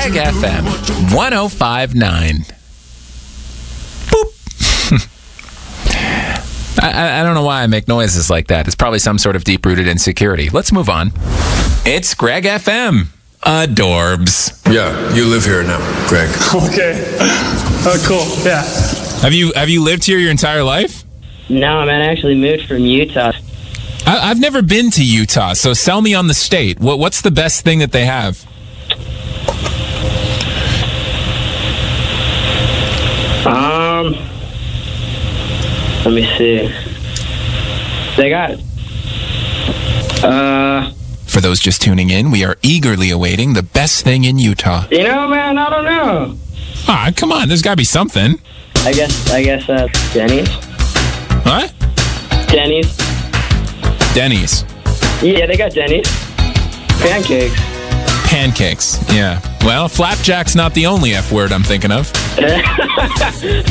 Greg FM 105.9. Boop. I don't know why I make noises like that. It's probably some sort of deep-rooted insecurity. Let's move on. It's Greg FM. Adorbs. Yeah, you live here now, Greg. Okay. Oh, cool. Yeah. Have you lived here your entire life? No, man, I actually moved from Utah. I've never been to Utah, so sell me on the state. What's the best thing that they have? Let me see. They got For those just tuning in, we are eagerly awaiting the best thing in Utah. you know, man, I don't know. Ah, come on, there's gotta be something. I guess Denny's. What? Denny's. Denny's. Yeah, they got Denny's. Pancakes. Pancakes, yeah. Well, flapjack's not the only F word I'm thinking of.